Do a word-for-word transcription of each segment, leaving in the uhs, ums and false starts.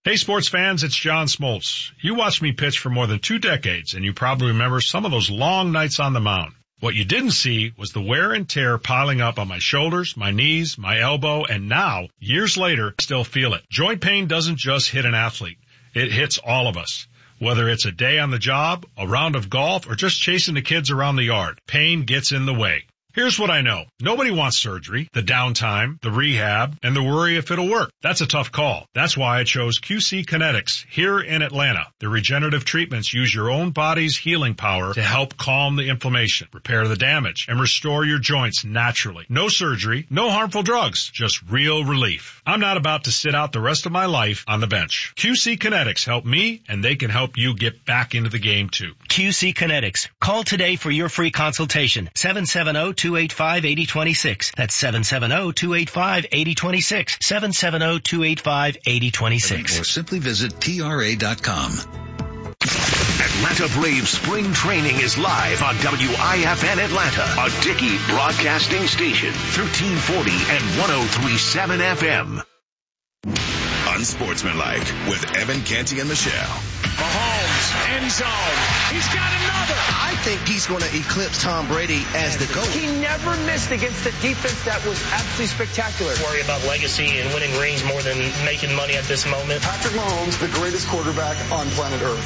Hey, sports fans, it's John Smoltz. You watched me pitch for more than two decades, and you probably remember some of those long nights on the mound. What you didn't see was the wear and tear piling up on my shoulders, my knees, my elbow, and now, years later, I still feel it. Joint pain doesn't just hit an athlete. It hits all of us. Whether it's a day on the job, a round of golf, or just chasing the kids around the yard, pain gets in the way. Here's what I know. Nobody wants surgery, the downtime, the rehab, and the worry if it'll work. That's a tough call. That's why I chose Q C Kinetics here in Atlanta. The regenerative treatments use your own body's healing power to help calm the inflammation, repair the damage, and restore your joints naturally. No surgery, no harmful drugs, just real relief. I'm not about to sit out the rest of my life on the bench. Q C Kinetics help me, and they can help you get back into the game too. Q C Kinetics. Call today for your free consultation. seven seven zero, two eight five, eight zero two six. That's seven seven zero, two eight five, eight zero two six. seven seven zero, two eight five, eight zero two six. Or simply visit T R A dot com. Atlanta Braves spring training is live on W I F N Atlanta, a Dickey broadcasting station, thirteen forty and one oh three point seven F M. Unsportsmanlike with Evan Canty and Michelle. Mahomes, end zone. He's got another. I think he's going to eclipse Tom Brady as the GOAT. He never missed against a defense that was absolutely spectacular. Worry about legacy and winning rings more than making money at this moment. Patrick Mahomes, the greatest quarterback on planet Earth.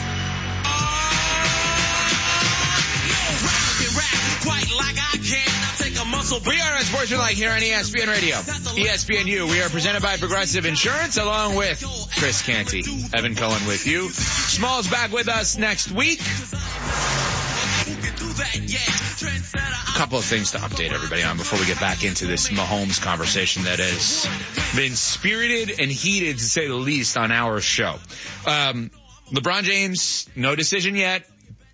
We are Unsportsmanlike here on E S P N Radio, E S P N U. We are presented by Progressive Insurance, along with Chris Canty, Evan Cohen with you. Small's back with us next week. A couple of things to update everybody on before we get back into this Mahomes conversation that has been spirited and heated, to say the least, on our show. Um, LeBron James, no decision yet.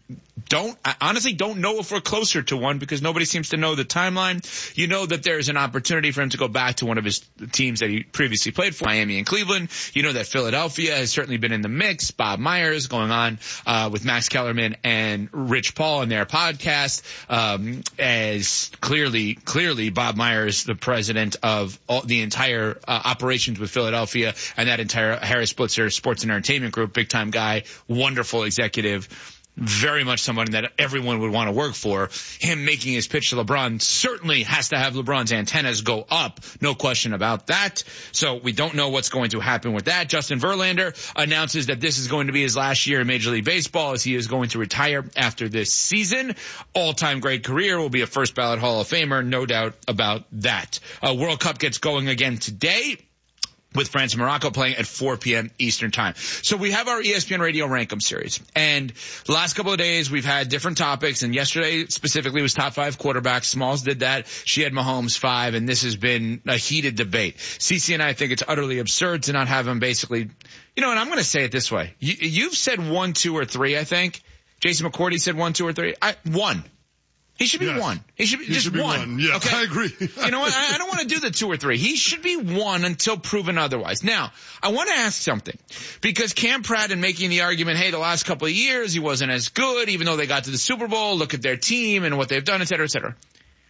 Don't, I honestly don't know if we're closer to one because nobody seems to know the timeline. You know that there's an opportunity for him to go back to one of his teams that he previously played for, Miami and Cleveland. You know that Philadelphia has certainly been in the mix. Bob Myers going on, uh, with Max Kellerman and Rich Paul in their podcast, um, as clearly, clearly Bob Myers, the president of all, the entire, uh, operations with Philadelphia and that entire Harris Blitzer Sports and Entertainment Group, big time guy, wonderful executive. Very much someone that everyone would want to work for. Him making his pitch to LeBron certainly has to have LeBron's antennas go up. No question about that. So we don't know what's going to happen with that. Justin Verlander announces that this is going to be his last year in Major League Baseball as he is going to retire after this season. All-time great career, will be a first ballot Hall of Famer. No doubt about that. Uh, World Cup gets going again today, with France and Morocco playing at four p.m. Eastern time. So we have our E S P N Radio Rankum series. And the last couple of days we've had different topics. And yesterday specifically was top five quarterbacks. Smalls did that. She had Mahomes five. And this has been a heated debate. Cece and I think it's utterly absurd to not have him basically, you know, and I'm going to say it this way. You, you've said one, two, or three, I think. Jason McCourty said one, two, or three. I, one. He should be yes. one. He should be he just should be one. one. Yes, okay? I agree. You know what? I, I don't want to do the two or three. He should be one until proven otherwise. Now, I want to ask something because Cam Pratt in making the argument, hey, the last couple of years he wasn't as good, even though they got to the Super Bowl. Look at their team and what they've done, et cetera, et cetera.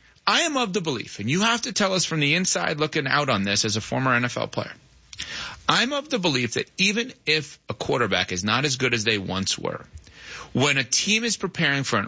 I am of the belief, and you have to tell us from the inside looking out on this as a former N F L player. I'm of the belief that even if a quarterback is not as good as they once were, when a team is preparing for an